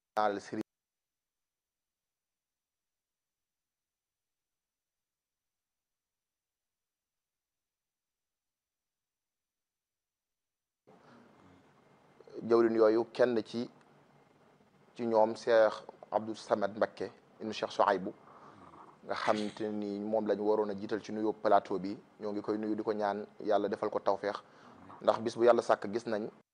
ñaanal sëriñ jawrin yooyu kenn ci ñoom Cheikh Abdou Samad Mbacké ibnu Cheikh Souhaïbou nga xam te ni moom lañ waroon a jiital ci nuyu plateau bi ñoo ngi koy nuyu di ko ñaan yàlla defal ko tawféex ndax bis bu yàlla sàkk gis nañ